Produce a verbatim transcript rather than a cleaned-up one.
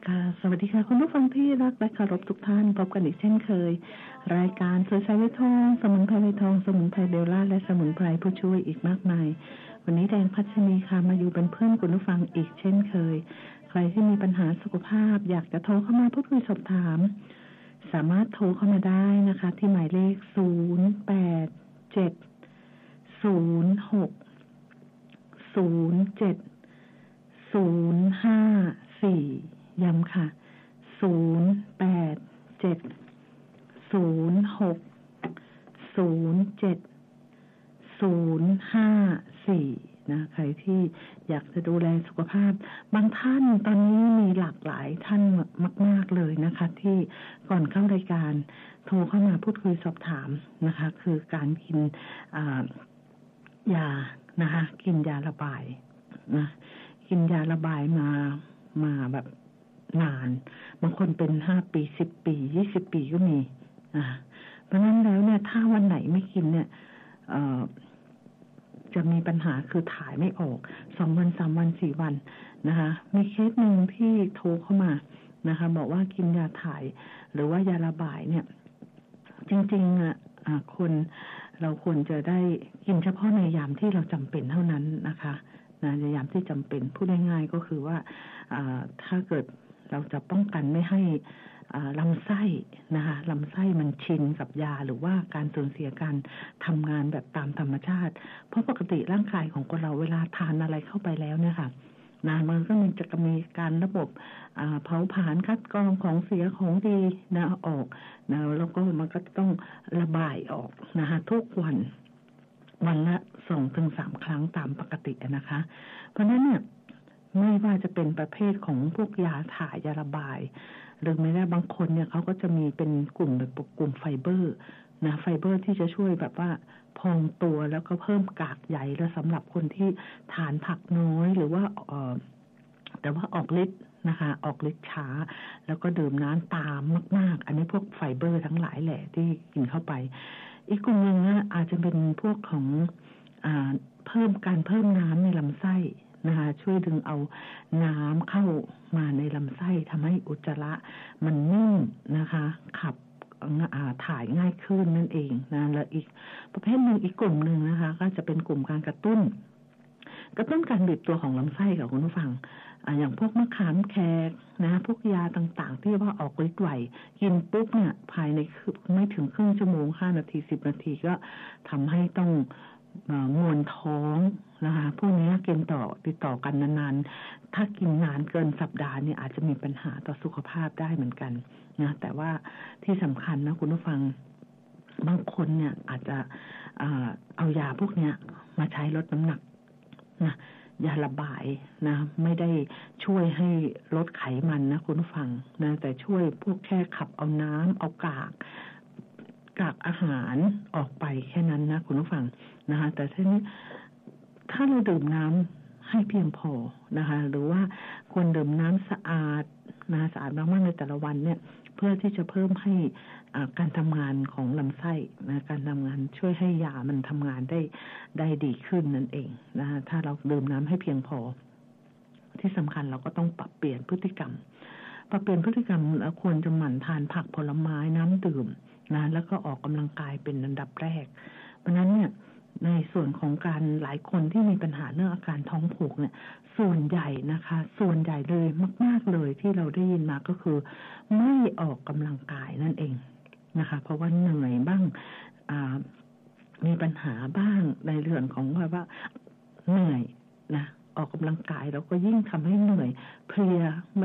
ค่ะสวัสดีค่ะคุณผู้ฟังที่รักและเคารพทุกท่านพบกันอีกเช่นเคยรายการสวยใสไวทองสมุนไพรไวทองสมุนไพรเบลล่าและสมุนไพรผู้ช่วยอีกมากมายวันนี้แดงพัชนีค่ะมาอยู่เป็นเพื่อนคุณผู้ฟังอีกเช่นเคยใครที่มีปัญหาสุขภาพอยากจะโทรเข้ามาพูดคุยสอบถามสามารถโทรเข้ามาได้นะคะที่หมายเลขศูนย์ แปด เจ็ด ศูนย์ หก ศูนย์ เจ็ด ศูนย์ ห้า สี่ย้ำค่ะศูนย์ แปด เจ็ด ศูนย์ หก ศูนย์ เจ็ด ศูนย์ ห้า สี่นะใครที่อยากจะดูแลสุขภาพบางท่านตอนนี้มีหลากหลายท่านมากๆเลยนะคะที่ก่อนเข้ารายการโทรเข้ามาพูดคุยสอบถามนะคะคือการกินยานะคะกินยาระบายนะกินยาระบายมามาแบบนานบางคนเป็นห้าปีสิบปียี่สิบปีก็มีอ่าเพราะนั้นแล้วเนี่ยถ้าวันไหนไม่กินเนี่ยเอ่อจะมีปัญหาคือถ่ายไม่ออกสองวันสามวันสี่วันนะคะมีเคสหนึ่งที่โทรเข้ามานะคะบอกว่ากินยาถ่ายหรือว่ายาระบายเนี่ยจริงๆอ่ะคนเราควรจะได้กินเฉพาะในยามที่เราจำเป็นเท่านั้นนะคะในยามที่จำเป็นพูดง่ายๆก็คือว่าถ้าเกิดเราจะป้องกันไม่ให้ลำไส้นะคะลำไส้มันชินกับยาหรือว่าการสูญเสียการทำงานแบบตามธรรมชาติเพราะปกติร่างกายของคนเราเวลาทานอะไรเข้าไปแล้วเนี่ยค่ะนะมันก็มีจะมีการระบบเผาผลาญคัดกรองของเสียของดีนะออกนะแล้วก็มันก็ต้องระบายออกนะคะทุกวันวันละสองถึงสามครั้งตามปกตินะคะเพราะฉะนั้นเนี่ยไม่ว่าจะเป็นประเภทของพวกยาถ่ายยาระบายหรือไม่ได้บางคนเนี่ยเขาก็จะมีเป็นกลุ่มแบบกลุ่มไฟเบอร์นะไฟเบอร์ที่จะช่วยแบบว่าพองตัวแล้วก็เพิ่มกากใยแล้วสำหรับคนที่ทานผักน้อยหรือว่าเอ่อแต่ว่าออกฤทธิ์นะคะออกฤทธิ์ช้าแล้วก็ดื่มน้ำตามมากๆอันนี้พวกไฟเบอร์ทั้งหลายแหละที่กินเข้าไปอีกกลุ่มนึงนะอาจจะเป็นพวกของอ่าเพิ่มการเพิ่มน้ำในลำไส้นะคะช่วยดึงเอาน้ำเข้ามาในลำไส้ทำให้อุจจาระมันนิ่มนะคะขับถ่ายง่ายขึ้นนั่นเองนะแล้วอีกประเภทหนึ่งอีกกลุ่มหนึ่งนะคะก็จะเป็นกลุ่มการกระตุ้นกระตุ้นการบีบตัวของลำไส้กับคุณผู้ฟังอย่างพวกมะขามแขกนะพวกยาต่างๆที่ว่าออกฤทธิ์ไวกินปุ๊บเนี่ยภายในไม่ถึงครึ่งชั่วโมงห้านาทีสิบนาทีก็ทำให้ต้องมวนท้องนะคะพวกนี้กินต่อติดต่อกันนานๆถ้ากินนานเกินสัปดาห์เนี่ยอาจจะมีปัญหาต่อสุขภาพได้เหมือนกันนะแต่ว่าที่สำคัญนะคุณผู้ฟังบางคนเนี่ยอาจจะเอายาพวกนี้มาใช้ลดน้ำหนักนะยาระบายนะไม่ได้ช่วยให้ลดไขมันนะคุณผู้ฟังนะแต่ช่วยพวกแค่ขับเอาน้ำเอากากกากอาหารออกไปแค่นั้นนะคุณผู้ฟังนะคะแต่ทีนี้ถ้าเราดื่มน้ำให้เพียงพอนะคะหรือว่าควรดื่มน้ำสะอาดนะสะอาดมากๆในแต่ละวันเนี่ยเพื่อที่จะเพิ่มให้การทำงานของลำไส้นะการทำงานช่วยให้ยามันทำงานได้ได้ดีขึ้นนั่นเองนะถ้าเราดื่มน้ำให้เพียงพอที่สำคัญเราก็ต้องปรับเปลี่ยนพฤติกรรมปรับเปลี่ยนพฤติกรรมแล้วควรจะหมั่นทานผักผลไม้น้ำดื่มนะแล้วก็ออกกำลังกายเป็นอันดับแรกเพราะนั้นเนี่ยในส่วนของการหลายคนที่มีปัญหาเรื่องอาการท้องผูกเนี่ยส่วนใหญ่นะคะส่วนใหญ่เลยมากๆเลยที่เราได้ยินมาก็คือไม่ออกกำลังกายนั่นเองนะคะเพราะว่าเหนื่อยบ้างมีปัญหาบ้างในเรื่องของว่าเหนื่อยนะออกกำลังกายแล้วก็ยิ่งทำให้เหนื่อยเพลีย